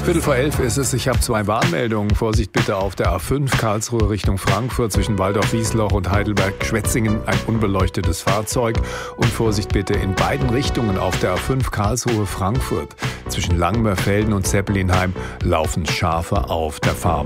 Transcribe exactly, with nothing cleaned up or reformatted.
Viertel vor elf ist es. Ich habe zwei Warnmeldungen. Vorsicht bitte auf der A fünf Karlsruhe Richtung Frankfurt zwischen Waldorf-Wiesloch und Heidelberg-Schwetzingen ein unbeleuchtetes Fahrzeug. Und Vorsicht bitte in beiden Richtungen auf der A fünf Karlsruhe-Frankfurt zwischen Langmerfelden und Zeppelinheim laufen Schafe auf der Fahrbahn.